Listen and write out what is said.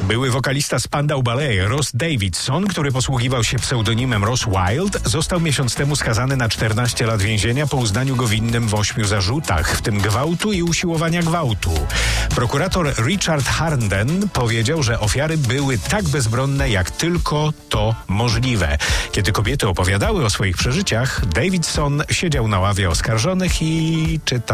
Były wokalista Spandau Ballet Ross Davidson, który posługiwał się pseudonimem Ross Wild, został miesiąc temu skazany na 14 lat więzienia po uznaniu go winnym w 8 zarzutach, w tym gwałtu i usiłowania gwałtu. Prokurator Richard Harnden powiedział, że ofiary były tak bezbronne, jak tylko to możliwe. Kiedy kobiety opowiadały o swoich przeżyciach, Davidson siedział na ławie oskarżonych i czytał